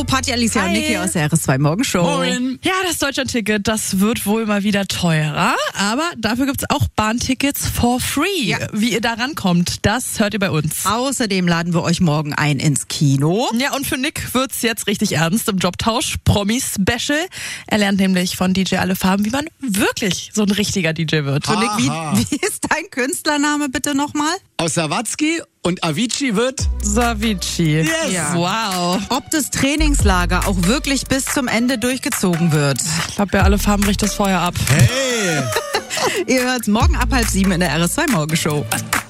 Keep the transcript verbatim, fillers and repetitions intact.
Hallo, Party Alicia und Niki aus der R S zwei Morgenshow. Moin. Ja, das Deutschlandticket, das wird wohl mal wieder teurer, aber dafür gibt's auch Bahntickets for free. Ja. Wie ihr da rankommt, das hört ihr bei uns. Außerdem laden wir euch morgen ein ins Kino. Ja, und für Nick wird's jetzt richtig ernst im Jobtausch. Promi-Special. Er lernt nämlich von D J Alle Farben, wie man wirklich so ein richtiger D J wird. So, Nick, wie, wie ist dein Künstlername bitte nochmal? Aus Sawatzki und Avicii wird Savici. Yes. Ja. Wow. Ob das Trainingslager auch wirklich bis zum Ende durchgezogen wird. Ich glaube, bei Alle Farben bricht das Feuer ab. Hey! Ihr hört's morgen ab halb sieben in der R S zwei Morgenshow.